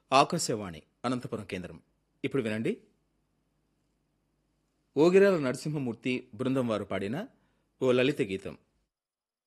ఆకాశవాణి అనంతపురం కేంద్రం. ఇప్పుడు వినండి, ఓగిరాల నరసింహమూర్తి బృందం వారు పాడిన ఓ లలిత గీతం.